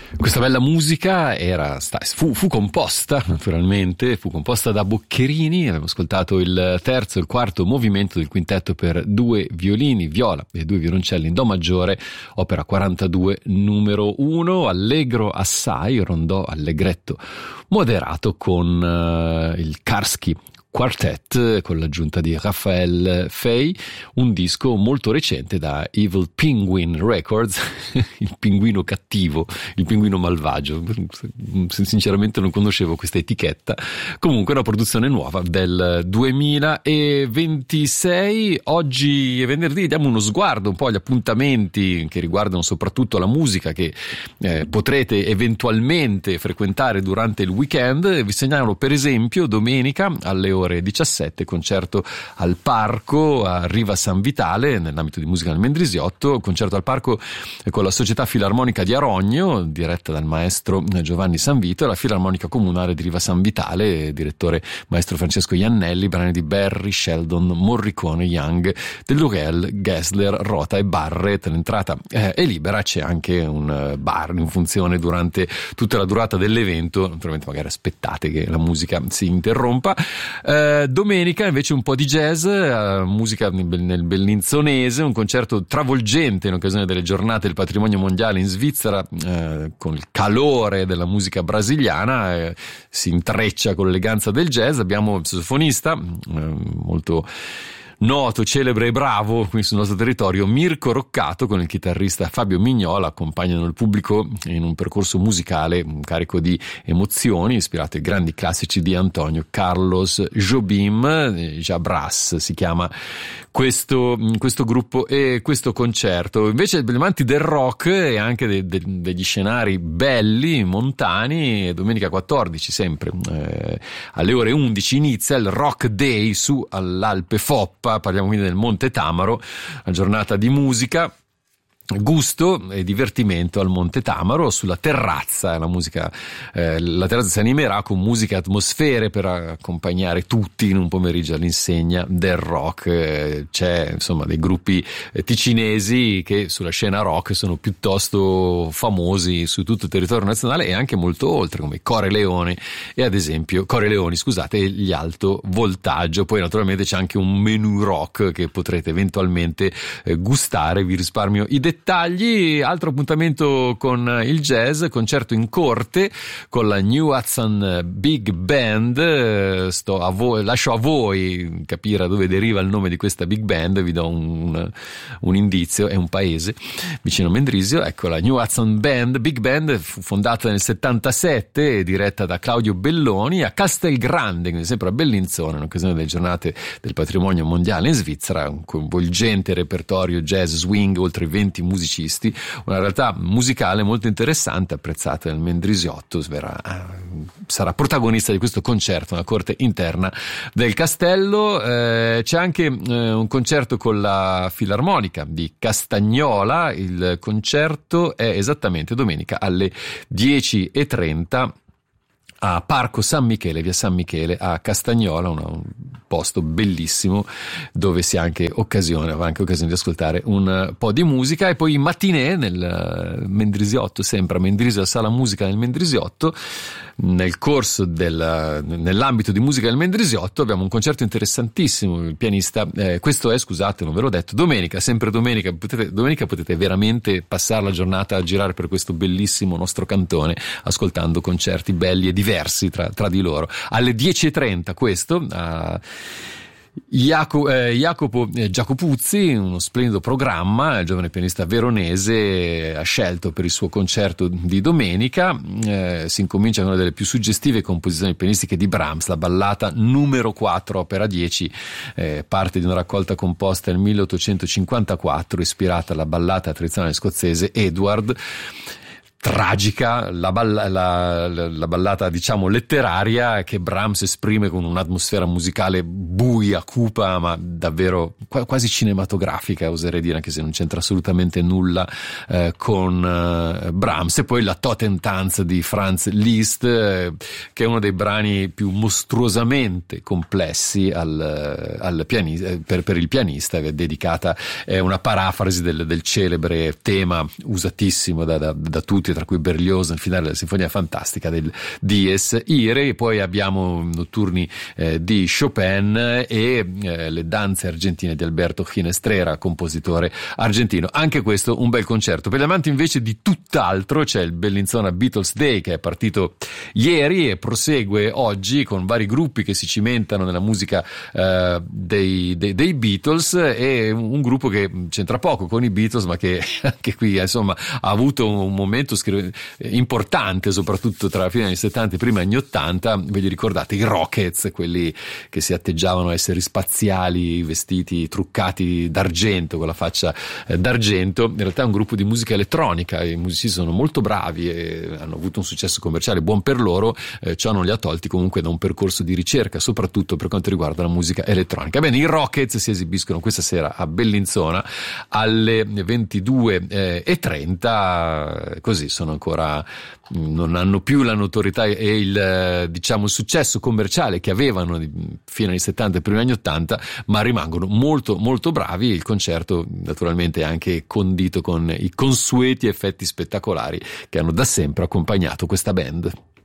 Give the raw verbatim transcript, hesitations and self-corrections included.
Questa bella musica era, fu, fu composta, naturalmente, fu composta da Boccherini. Abbiamo ascoltato il terzo e il quarto movimento del quintetto per due violini, viola e due violoncelli in do maggiore, opera quarantadue numero uno, allegro assai, rondò allegretto moderato con uh, il Karski Quartet con l'aggiunta di Raphael Fey, un disco molto recente da Evil Penguin Records, il pinguino cattivo, il pinguino malvagio. Sinceramente non conoscevo questa etichetta. Comunque una produzione nuova del duemilaventisei. Oggi è venerdì, diamo uno sguardo un po' agli appuntamenti che riguardano soprattutto la musica che eh, potrete eventualmente frequentare durante il weekend. Vi segnalo per esempio domenica alle ore diciassette, concerto al Parco a Riva San Vitale nell'ambito di musica nel Mendrisiotto, concerto al Parco con la Società Filarmonica di Arogno diretta dal maestro Giovanni Sanvito e la Filarmonica Comunale di Riva San Vitale, direttore maestro Francesco Iannelli, brani di Barry, Sheldon, Morricone, Young, Delourel, Gessler, Rota e Barrett. L'entrata eh, è libera, c'è anche un bar in funzione durante tutta la durata dell'evento, naturalmente magari aspettate che la musica si interrompa. Eh, domenica invece un po' di jazz, eh, musica nel bellinzonese, un concerto travolgente in occasione delle giornate del patrimonio mondiale in Svizzera, eh, con il calore della musica brasiliana, eh, si intreccia con l'eleganza del jazz. Abbiamo il sassofonista eh, molto noto, celebre e bravo qui sul nostro territorio, Mirko Roccato, con il chitarrista Fabio Mignola, accompagnano il pubblico in un percorso musicale carico di emozioni, ispirato ai grandi classici di Antonio Carlos Jobim. Jabras si chiama questo, questo gruppo e questo concerto. Invece gli amanti del rock e anche de, de, degli scenari belli, montani, domenica quattordici sempre eh, alle ore undici inizia il Rock Day su all'Alpe Foppa. Parliamo quindi del Monte Tamaro, una giornata di musica, gusto e divertimento al Monte Tamaro sulla terrazza. La musica eh, la terrazza si animerà con musica e atmosfere per accompagnare tutti in un pomeriggio all'insegna del rock. Eh, c'è insomma dei gruppi eh, ticinesi che sulla scena rock sono piuttosto famosi su tutto il territorio nazionale e anche molto oltre, come Core Leone e ad esempio Core Leoni scusate e gli Alto Voltaggio. Poi naturalmente c'è anche un menu rock che potrete eventualmente eh, gustare. Vi risparmio i dettagli. Dettagli. Altro appuntamento con il jazz, concerto in corte con la New Hudson Big Band. Sto a voi, lascio a voi capire da dove deriva il nome di questa big band, vi do un, un indizio, è un paese vicino a Mendrisio. Ecco, la New Hudson Band, Big Band, fu fondata nel settantasette e diretta da Claudio Belloni a Castelgrande, quindi sempre a Bellinzona, in occasione delle giornate del patrimonio mondiale in Svizzera. Un coinvolgente repertorio jazz swing, oltre venti musicisti, una realtà musicale molto interessante, apprezzata nel Mendrisiotto. Verrà, sarà protagonista di questo concerto nella corte interna del castello. Eh, c'è anche eh, un concerto con la Filarmonica di Castagnola. Il concerto è esattamente domenica alle dieci e trenta a Parco San Michele, via San Michele a Castagnola, un, un posto bellissimo dove si ha anche occasione, ha anche occasione di ascoltare un po' di musica. E poi matinée nel Mendrisiotto, sempre a Mendrisio, la Sala Musica nel Mendrisiotto. Nel corso del, nell'ambito di musica del Mendrisiotto abbiamo un concerto interessantissimo. Il pianista, eh, questo è, scusate, non ve l'ho detto, domenica, sempre domenica, potete, domenica potete veramente passare la giornata a girare per questo bellissimo nostro cantone, ascoltando concerti belli e diversi tra, tra di loro. Alle dieci e trenta questo, a Jaco, eh, Jacopo eh, Giacopuzzi, uno splendido programma. Il giovane pianista veronese ha scelto per il suo concerto di domenica. Eh, si incomincia con una delle più suggestive composizioni pianistiche di Brahms, la ballata numero quattro, opera dieci, eh, parte di una raccolta composta nel milleottocentocinquantaquattro, ispirata alla ballata tradizionale scozzese Edward. Tragica, la, balla, la, la, la ballata diciamo letteraria che Brahms esprime con un'atmosfera musicale buia, cupa, ma davvero quasi cinematografica, oserei dire, anche se non c'entra assolutamente nulla eh, con eh, Brahms. E poi la Totentanz di Franz Liszt, eh, che è uno dei brani più mostruosamente complessi al, al pianista, per, per il pianista, che è dedicata, è una parafrasi del, del celebre tema usatissimo da, da, da tutti tra cui Berlioz nel finale della Sinfonia Fantastica del Dies Irae, e poi abbiamo notturni eh, di Chopin e eh, le danze argentine di Alberto Ginestrera, compositore argentino. Anche questo un bel concerto. Per gli amanti invece di tutt'altro c'è il Bellinzona Beatles Day, che è partito ieri e prosegue oggi con vari gruppi che si cimentano nella musica eh, dei, dei, dei Beatles, e un gruppo che c'entra poco con i Beatles ma che anche qui insomma ha avuto un momento scri- importante soprattutto tra la fine anni settanta e prima anni ottanta. Ve li ricordate? I Rockets, quelli che si atteggiavano a essere spaziali, vestiti truccati d'argento, con la faccia eh, d'argento. In realtà è un gruppo di musica elettronica, i musicisti sono molto bravi e hanno avuto un successo commerciale buon per loro, eh, ciò non li ha tolti comunque da un percorso di ricerca, soprattutto per quanto riguarda la musica elettronica. Bene, i Rockets si esibiscono questa sera a Bellinzona alle ventidue e trenta, così sono ancora, non hanno più la notorietà e il, diciamo, il successo commerciale che avevano fino agli settanta e primi anni ottanta, ma rimangono molto molto bravi. Il concerto naturalmente è anche condito con i consueti effetti spettacolari che hanno da sempre accompagnato questa band.